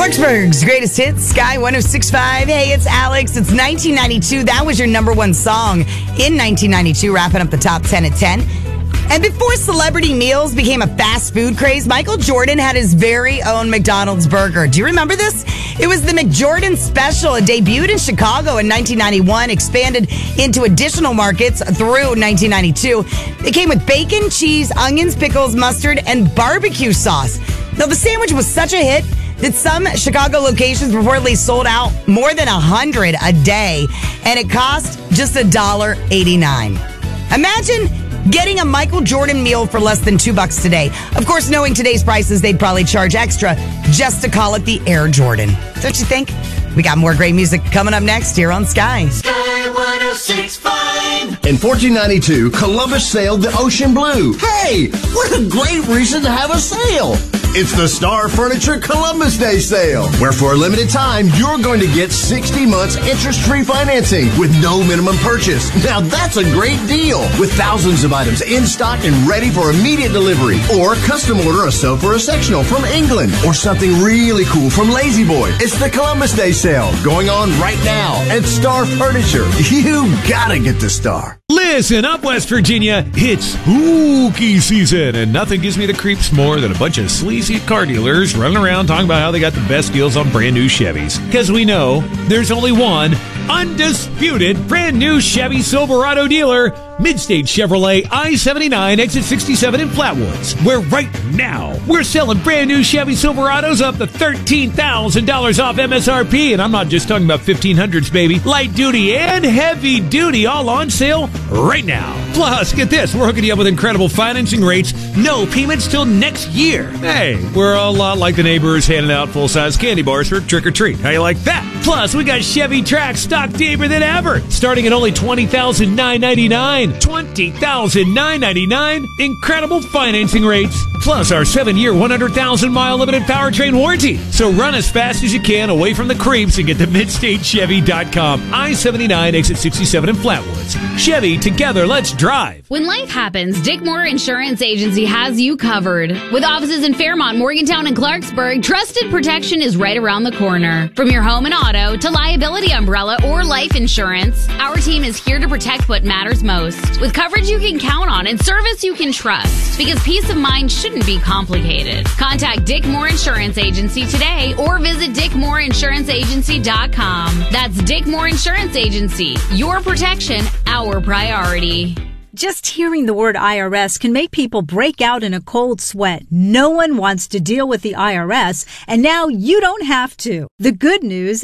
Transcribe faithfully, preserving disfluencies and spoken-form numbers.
Clarksburg's greatest hits, Sky one oh six point five. Hey, it's Alex. It's nineteen ninety-two. That was your number one song in nineteen ninety-two, wrapping up the top ten at ten. And before celebrity meals became a fast food craze, Michael Jordan had his very own McDonald's burger. Do you remember this? It was the McJordan Special. It debuted in Chicago in nineteen ninety-one, expanded into additional markets through nineteen ninety-two. It came with bacon, cheese, onions, pickles, mustard, and barbecue sauce. Now, the sandwich was such a hit that some Chicago locations reportedly sold out more than one hundred a day, and it cost just one dollar eighty-nine. Imagine getting a Michael Jordan meal for less than two bucks today. Of course, knowing today's prices, they'd probably charge extra just to call it the Air Jordan. Don't you think? We got more great music coming up next here on Sky. Sky one oh six point five. In fourteen ninety-two, Columbus sailed the ocean blue. Hey, what a great reason to have a sail. It's the Star Furniture Columbus Day Sale, where for a limited time, you're going to get sixty months interest-free financing with no minimum purchase. Now that's a great deal, with thousands of items in stock and ready for immediate delivery. Or custom order a sofa or a sectional from England, or something really cool from Lazy Boy. It's the Columbus Day Sale, going on right now at Star Furniture. You gotta get the Star. Listen up, West Virginia. It's spooky season, and nothing gives me the creeps more than a bunch of sleazy car dealers running around talking about how they got the best deals on brand new Chevys. Because we know there's only one undisputed brand new Chevy Silverado dealer, Midstate Chevrolet I seventy-nine, exit sixty-seven in Flatwoods, where right now we're selling brand new Chevy Silverados up to thirteen thousand dollars off M S R P. And I'm not just talking about fifteen hundreds, baby. Light duty and heavy duty all on sale right now. Plus, get this, we're hooking you up with incredible financing rates, no payments till next year. Hey, we're a lot like the neighbors handing out full-size candy bars for trick-or-treat. How you like that? Plus, we got Chevy Trax stock deeper than ever, starting at only twenty thousand nine hundred ninety-nine dollars. twenty thousand nine hundred ninety-nine dollars. Incredible financing rates. Plus, our seven-year, one hundred thousand mile limited powertrain warranty. So run as fast as you can away from the creeps and get to midstate chevy dot com. I seventy-nine, exit sixty-seven in Flatwoods. Chevy, together, let's drive. When life happens, Dick Moore Insurance Agency has you covered. With offices in Fairmont, Morgantown, and Clarksburg, trusted protection is right around the corner. From your home and auto to liability umbrella or life insurance, our team is here to protect what matters most. With coverage you can count on and service you can trust. Because peace of mind shouldn't be complicated. Contact Dick Moore Insurance Agency today or visit dick moore insurance agency dot com. That's Dick Moore Insurance Agency. Your protection, our priority. Just hearing the word I R S can make people break out in a cold sweat. No one wants to deal with the I R S, and now you don't have to. The good news